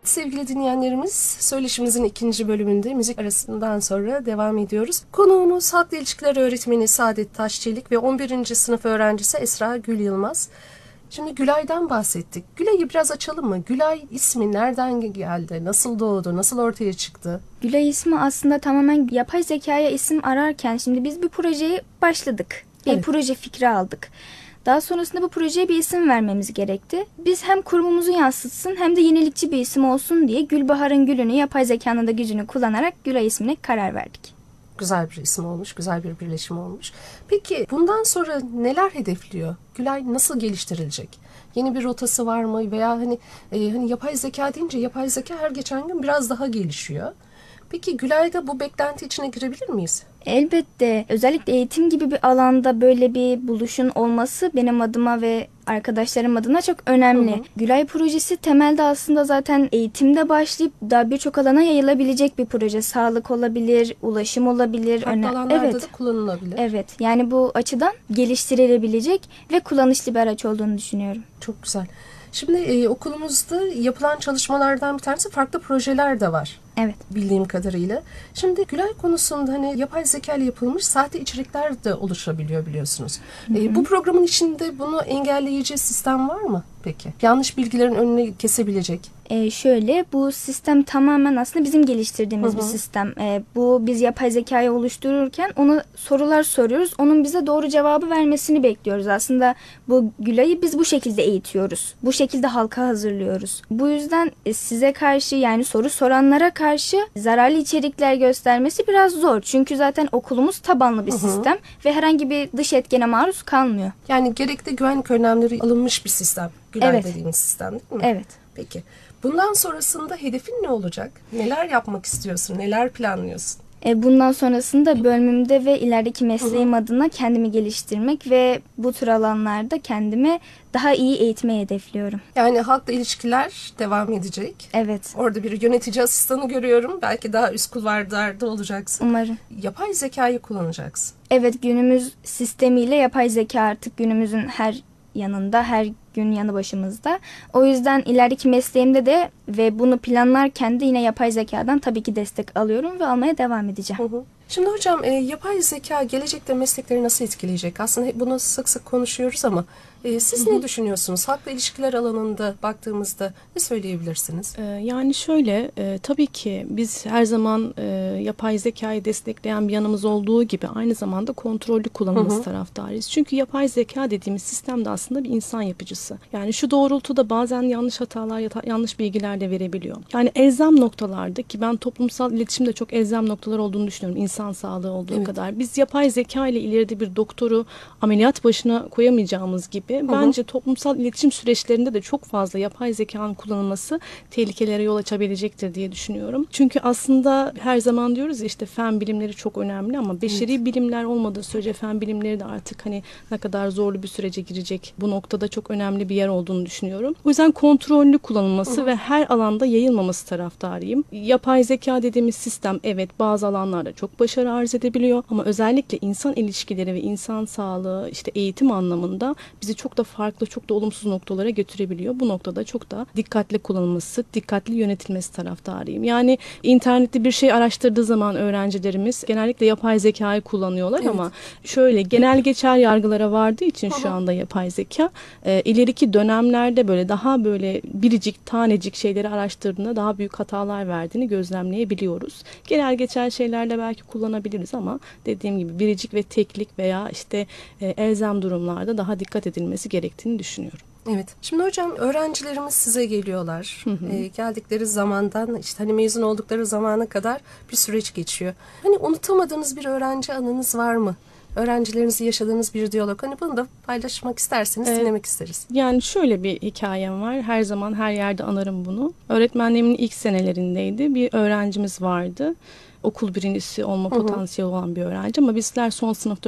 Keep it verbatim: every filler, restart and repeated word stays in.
Sevgili dinleyenlerimiz, söyleşimizin ikinci bölümünde müzik arasından sonra devam ediyoruz. Konuğumuz Halk İlişkiler Öğretmeni Saadet Taşçelik ve on birinci sınıf öğrencisi Esra Gül Yılmaz. Şimdi Gülay'dan bahsettik. Gülay'ı biraz açalım mı? Gülay ismi nereden geldi? Nasıl doğdu? Nasıl ortaya çıktı? Gülay ismi aslında tamamen yapay zekaya isim ararken şimdi biz bir projeyi başladık. Bir Evet. proje fikri aldık. Daha sonrasında bu projeye bir isim vermemiz gerekti. Biz hem kurumumuzu yansıtsın hem de yenilikçi bir isim olsun diye Gülbahar'ın gülünü, yapay zekanın da gücünü kullanarak Gülay ismine karar verdik. Güzel bir isim olmuş, güzel bir birleşim olmuş. Peki bundan sonra neler hedefliyor? Gülay nasıl geliştirilecek? Yeni bir rotası var mı? Veya hani e, hani yapay zeka deyince yapay zeka her geçen gün biraz daha gelişiyor. Peki Gülay'da bu beklenti içine girebilir miyiz? Elbette özellikle eğitim gibi bir alanda böyle bir buluşun olması benim adıma ve arkadaşlarım adına çok önemli. Hı hı. Gülay projesi temelde aslında zaten eğitimde başlayıp daha birçok alana yayılabilecek bir proje. Sağlık olabilir, ulaşım olabilir. Farklı öne- alanlarda evet. da kullanılabilir. Evet, yani bu açıdan geliştirilebilecek ve kullanışlı bir araç olduğunu düşünüyorum. Çok güzel. Şimdi e, okulumuzda yapılan çalışmalardan bir tanesi farklı projeler de var. Evet. Bildiğim kadarıyla. Şimdi Gülay konusunda hani yapay zeka ile yapılmış sahte içerikler de oluşabiliyor biliyorsunuz. Hı hı. E, bu programın içinde bunu engelleyici sistem var mı peki? Yanlış bilgilerin önüne kesebilecek. Ee, şöyle bu sistem tamamen aslında bizim geliştirdiğimiz Hı hı. bir sistem. Ee, bu biz yapay zekayı oluştururken ona sorular soruyoruz. Onun bize doğru cevabı vermesini bekliyoruz. Aslında bu Gülay'ı biz bu şekilde eğitiyoruz. Bu şekilde halka hazırlıyoruz. Bu yüzden e, size karşı yani soru soranlara karşı zararlı içerikler göstermesi biraz zor. Çünkü zaten okulumuz tabanlı bir Hı hı. sistem ve herhangi bir dış etkene maruz kalmıyor. Yani gerekli güvenlik önlemleri alınmış bir sistem. Gülay Evet. dediğimiz sistem değil mi? Evet. Peki. Bundan sonrasında hedefin ne olacak? Neler yapmak istiyorsun? Neler planlıyorsun? E, Bundan sonrasında bölümümde ve ilerideki mesleğim Hı hı. adına kendimi geliştirmek ve bu tür alanlarda kendimi daha iyi eğitmeyi hedefliyorum. Yani halkla ilişkiler devam edecek. Evet, Orada bir yönetici asistanı görüyorum. Belki daha üst kulvarlarda olacaksın. umarım. Yapay zekayı kullanacaksın. Evet, günümüz sistemiyle yapay zeka artık günümüzün her yanında, her gün yanı başımızda. O yüzden ilerideki mesleğimde de ve bunu planlarken de yine yapay zekadan tabii ki destek alıyorum ve almaya devam edeceğim. Hı hı. Şimdi hocam e, yapay zeka gelecekte meslekleri nasıl etkileyecek? Aslında hep bunu sık sık konuşuyoruz ama e, siz Hı hı. ne düşünüyorsunuz? Halkla ilişkiler alanında baktığımızda ne söyleyebilirsiniz? Ee, Yani şöyle, e, tabii ki biz her zaman e, yapay zekayı destekleyen bir yanımız olduğu gibi aynı zamanda kontrollü kullanılması Hı hı. taraftarıyız. Çünkü yapay zeka dediğimiz sistem de aslında bir insan yapıcısı. Yani şu doğrultuda bazen yanlış hatalar, yata- yanlış bilgiler de verebiliyor. Yani elzem noktalarda ki ben toplumsal iletişimde çok elzem noktalar olduğunu düşünüyorum. İnsan sağlığı olduğu Evet. kadar. Biz yapay zeka ile ileride bir doktoru ameliyat başına koyamayacağımız gibi hı. bence toplumsal iletişim süreçlerinde de çok fazla yapay zekanın kullanılması tehlikelere yol açabilecektir diye düşünüyorum. Çünkü aslında her zaman diyoruz ya işte fen bilimleri çok önemli ama beşeri Evet. bilimler olmadığı sürece fen bilimleri de artık hani ne kadar zorlu bir sürece girecek. Bu noktada çok önemli bir yer olduğunu düşünüyorum. O yüzden kontrollü kullanılması Hı hı. ve her alanda yayılmaması taraftarıyım. Yapay zeka dediğimiz sistem evet bazı alanlarda çok başarı arz edebiliyor ama özellikle insan ilişkileri ve insan sağlığı işte eğitim anlamında bizi çok da farklı, çok da olumsuz noktalara götürebiliyor. Bu noktada çok da dikkatli kullanılması, dikkatli yönetilmesi taraftarıyım. Yani internette bir şey araştırdığı zaman öğrencilerimiz genellikle yapay zekayı kullanıyorlar Evet. ama şöyle genel geçer yargılara vardığı için Hı hı. şu anda yapay zeka e, ileriki dönemlerde böyle daha böyle biricik, tanecik şeyleri araştırdığında daha büyük hatalar verdiğini gözlemleyebiliyoruz. Genel geçer şeylerde belki kullanabiliriz ama dediğim gibi biricik ve teklik veya işte e, elzem durumlarda daha dikkat edilmesi gerektiğini düşünüyorum. Evet. Şimdi hocam öğrencilerimiz size geliyorlar. Hı hı. Ee, geldikleri zamandan işte hani mezun oldukları zamana kadar bir süreç geçiyor. Hani unutamadığınız bir öğrenci anınız var mı? Öğrencilerinizle yaşadığınız bir diyalog. Hani bunu da paylaşmak isterseniz Evet. dinlemek isteriz. Yani şöyle bir hikayem var. Her zaman her yerde anarım bunu. Öğretmenliğimin ilk senelerindeydi. Bir öğrencimiz vardı. Okul birincisi olma Hı hı. potansiyeli olan bir öğrenci ama bizler son sınıfta